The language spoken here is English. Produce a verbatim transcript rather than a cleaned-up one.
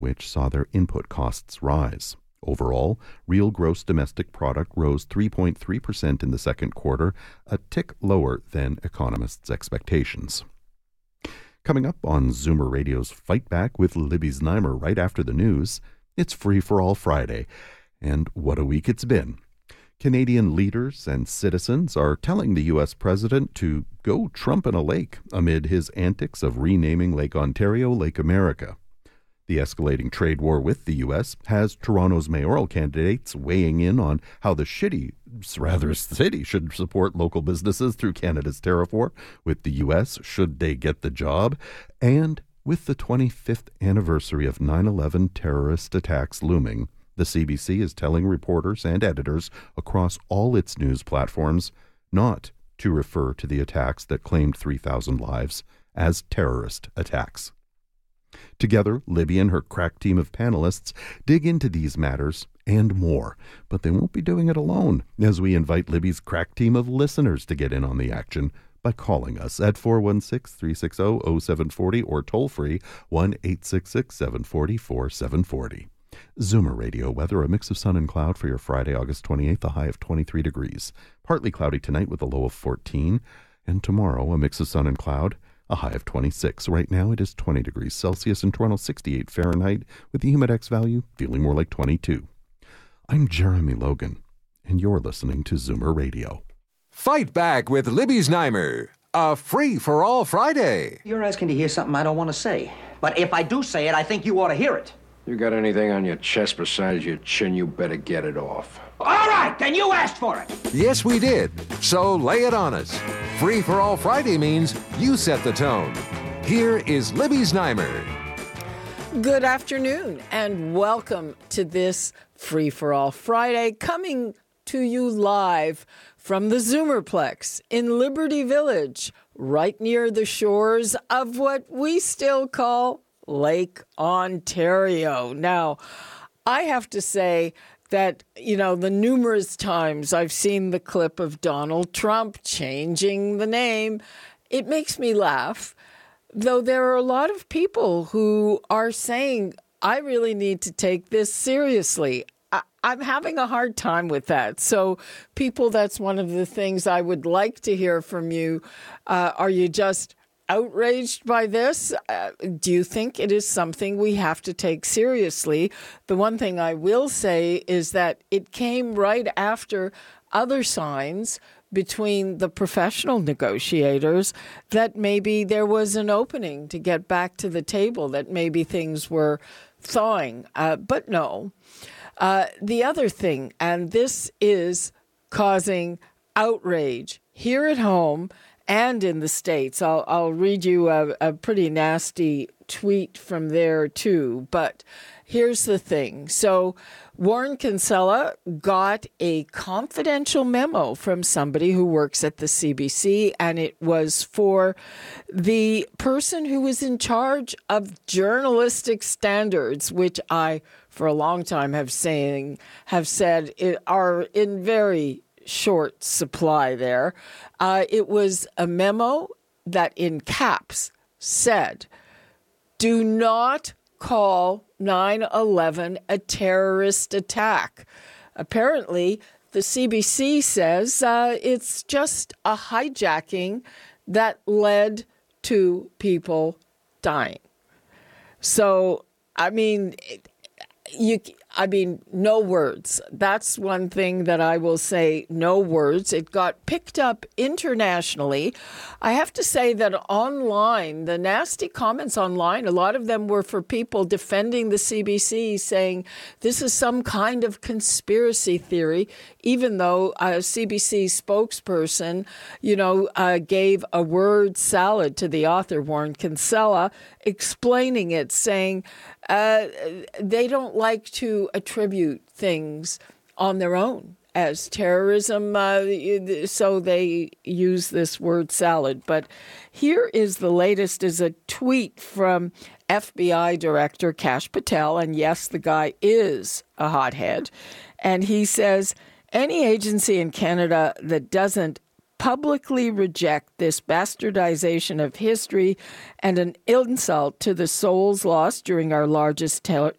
which saw their input costs rise. Overall, real gross domestic product rose three point three percent in the second quarter, a tick lower than economists' expectations. Coming up on Zoomer Radio's Fight Back with Libby Znaimer right after the news, it's Free for All Friday. And what a week it's been. Canadian leaders and citizens are telling the U S president to go Trump in a lake amid his antics of renaming Lake Ontario Lake America. The escalating trade war with the U S has Toronto's mayoral candidates weighing in on how the shitty, rather city should support local businesses through Canada's tariff war with the U S should they get the job. And with the twenty-fifth anniversary of nine eleven terrorist attacks looming, the C B C is telling reporters and editors across all its news platforms not to refer to the attacks that claimed three thousand lives as terrorist attacks. Together, Libby and her crack team of panelists dig into these matters and more, but they won't be doing it alone as we invite Libby's crack team of listeners to get in on the action by calling us at four one six, three six zero, zero seven four zero or toll free one eight six six, seven four zero, four seven four zero. Zoomer Radio weather, a mix of sun and cloud for your Friday, August twenty-eighth, a high of twenty-three degrees. Partly cloudy tonight with a low of fourteen, and tomorrow a mix of sun and cloud, a high of twenty-six. Right now it is twenty degrees Celsius in Toronto, sixty-eight Fahrenheit, with the Humidex value feeling more like twenty-two. I'm Jeremy Logan, and you're listening to Zoomer Radio. Fight Back with Libby Znaimer, a free-for-all Friday. You're asking to hear something I don't want to say. But if I do say it, I think you ought to hear it. You got anything on your chest besides your chin, you better get it off. All right, then you asked for it. Yes, we did. So lay it on us. Free for All Friday means you set the tone. Here is Libby Znaimer. Good afternoon, and welcome to this Free for All Friday, coming to you live from the Zoomerplex in Liberty Village, right near the shores of what we still call Lake Ontario. Now, I have to say that, you know, the numerous times I've seen the clip of Donald Trump changing the name, it makes me laugh, though there are a lot of people who are saying, I really need to take this seriously. I- I'm having a hard time with that. So, people, that's one of the things I would like to hear from you. Uh, are you just outraged by this? Uh, do you think it is something we have to take seriously? The one thing I will say is that it came right after other signs between the professional negotiators that maybe there was an opening to get back to the table, that maybe things were thawing. Uh, but no. Uh, the other thing, and this is causing outrage here at home and in the States. I'll, I'll read you a, a pretty nasty tweet from there, too. But here's the thing. So Warren Kinsella got a confidential memo from somebody who works at the C B C, and it was for the person who was in charge of journalistic standards, which I, for a long time, have saying have said it are in very short supply there. Uh, it was a memo that in caps said, do not call nine eleven a terrorist attack. Apparently, the C B C says uh, it's just a hijacking that led to people dying. So, I mean, you. I mean, no words. That's one thing that I will say, no words. It got picked up internationally. I have to say that online, the nasty comments online, a lot of them were for people defending the C B C, saying this is some kind of conspiracy theory, even though a C B C spokesperson, you know, uh, gave a word salad to the author, Warren Kinsella, explaining it, saying uh, they don't like to attribute things on their own as terrorism, uh, so they use this word salad. But here is the latest, is a tweet from F B I Director Kash Patel, and yes, the guy is a hothead, and he says, any agency in Canada that doesn't publicly reject this bastardization of history and an insult to the souls lost during our largest ter-